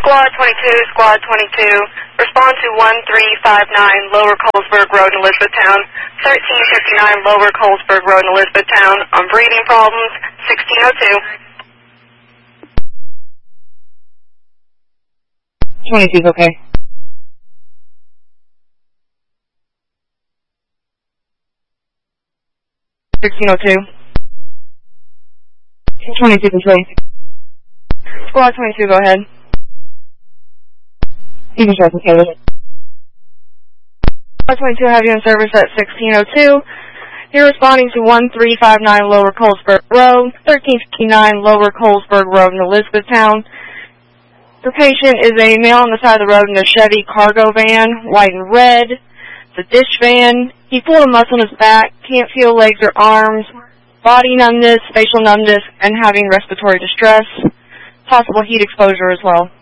Squad 22, Squad 22, respond to 1359 Lower Colesburg Road in Elizabethtown, 1359 Lower Colesburg Road in Elizabethtown, on breathing problems, 1602. 22 is okay. $1602. 22 control. Squad 22, go ahead. You can start with Taylor. Squad 22, have you in service at 1602. You're responding to 1359 Lower Colesburg Road, 1359 Lower Colesburg Road in Elizabethtown. The patient is a male on the side of the road in a Chevy cargo van, white and red. It's a dish van. He pulled a muscle in his back, can't feel legs or arms, body numbness, facial numbness, and having respiratory distress. Possible heat exposure as well.